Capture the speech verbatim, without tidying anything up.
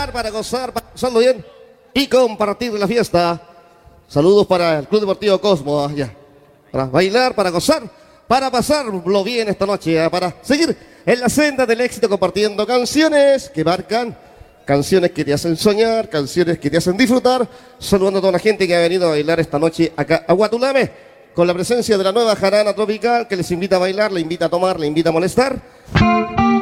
bailar, para gozar, para pasarlo bien y compartir la fiesta. Saludos para el Club Deportivo Cosmo, ah, ya. Para bailar, para gozar, para pasarlo bien esta noche, ah, para seguir en la senda del éxito compartiendo canciones que marcan, canciones que te hacen soñar, canciones que te hacen disfrutar. Saludando a toda la gente que ha venido a bailar esta noche acá a Guatulame, con la presencia de la nueva jarana tropical que les invita a bailar, le invita a tomar, le invita a molestar.